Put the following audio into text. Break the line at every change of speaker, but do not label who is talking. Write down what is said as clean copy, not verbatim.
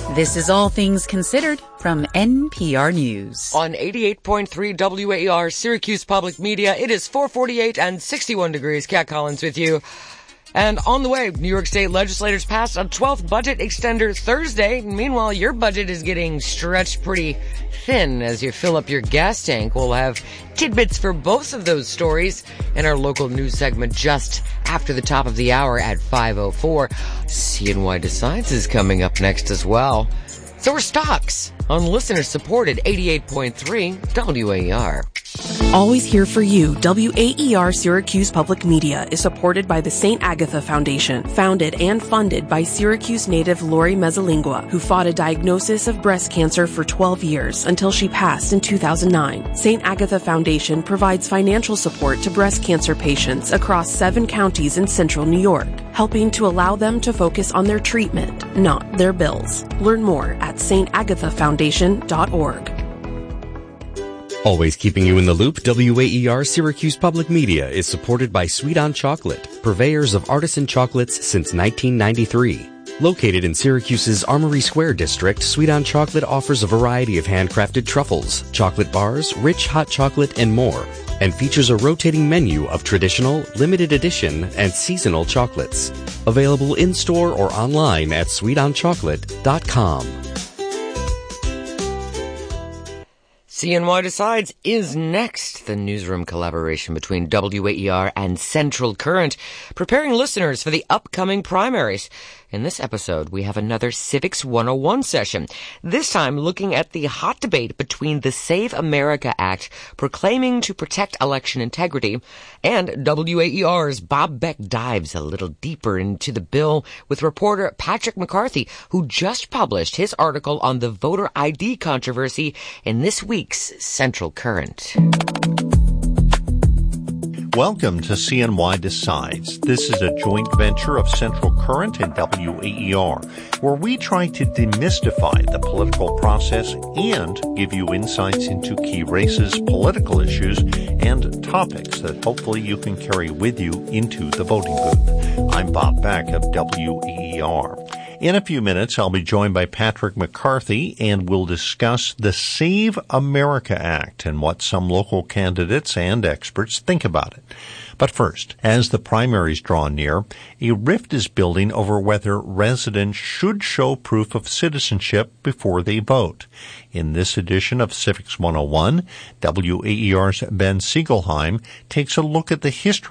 This is All Things Considered from NPR News.
On 88.3 WAER, Syracuse Public Media, it is 4:48 and 61 degrees. Kat Collins with you. And on the way, New York State legislators passed a 12th budget extender Thursday. Meanwhile, your budget is getting stretched pretty thin as you fill up your gas tank. We'll have tidbits for both of those stories in our local news segment just after the top of the hour at 5:04. CNY Decides is coming up next as well. So are stocks on listener-supported 88.3 WAER.
Always here for you, WAER Syracuse Public Media is supported by the St. Agatha Foundation, founded and funded by Syracuse native Lori Mezzalingua, who fought a diagnosis of breast cancer for 12 years until she passed in 2009. St. Agatha Foundation provides financial support to breast cancer patients across 7 counties in central New York, helping to allow them to focus on their treatment, not their bills. Learn more at stagathefoundation.org.
Always keeping you in the loop, WAER Syracuse Public Media is supported by Sweet On Chocolate, purveyors of artisan chocolates since 1993. Located in Syracuse's Armory Square district, Sweet On Chocolate offers a variety of handcrafted truffles, chocolate bars, rich hot chocolate, and more, and features a rotating menu of traditional, limited edition, and seasonal chocolates. Available in-store or online at sweetonchocolate.com.
CNY Decides is next. The newsroom collaboration between WAER and Central Current, preparing listeners for the upcoming primaries. In this episode, we have another Civics 101 session, this time looking at the hot debate between the Save America Act, proclaiming to protect election integrity, and WAER's Bob Beck dives a little deeper into the bill with reporter Patrick McCarthy, who just published his article on the voter ID controversy in this week's Central Current.
Welcome to CNY Decides. This is a joint venture of Central Current and WAER, where we try to demystify the political process and give you insights into key races, political issues, and topics that hopefully you can carry with you into the voting booth. I'm Bob Beck of WAER. In a few minutes, I'll be joined by Patrick McCarthy, and we'll discuss the Save America Act and what some local candidates and experts think about it. But first, as the primaries draw near, a rift is building over whether residents should show proof of citizenship before they vote. In this edition of Civics 101, WAER's Ben Siegelheim takes a look at the history